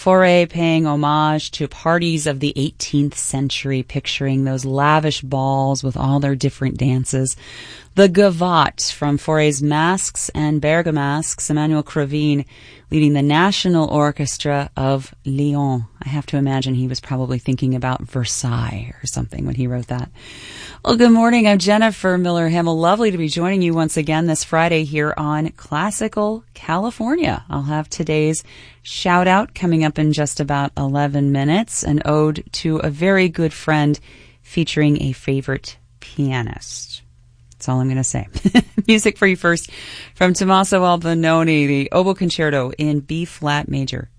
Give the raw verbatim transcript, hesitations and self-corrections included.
Fauré paying homage to parties of the eighteenth century, picturing those lavish balls with all their different dances. The Gavotte from Fauré's Masques and Bergamasques, Emmanuel Cravine leading the National Orchestra of Lyon. I have to imagine he was probably thinking about Versailles or something when he wrote that. Well, good morning. I'm Jennifer Miller-Himmel. Lovely to be joining you once again this Friday here on Classical California. I'll have today's shout out coming up in just about eleven minutes, an ode to a very good friend featuring a favorite pianist. That's all I'm going to say. Music for you first from Tommaso Albinoni, the Oboe Concerto in B-flat major.